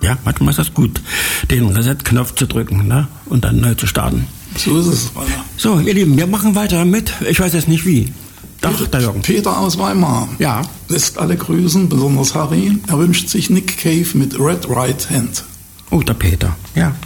Ja, manchmal ist das gut, den Reset-Knopf zu drücken, ne? Und dann neu zu starten. So ist es. So, ihr Lieben, wir machen weiter mit. Ich weiß jetzt nicht wie. Doch, der Jürgen. Peter aus Weimar. Ja. Lässt alle grüßen, besonders Harry. Er wünscht sich Nick Cave mit Red Right Hand. Oh, der Peter. Ja.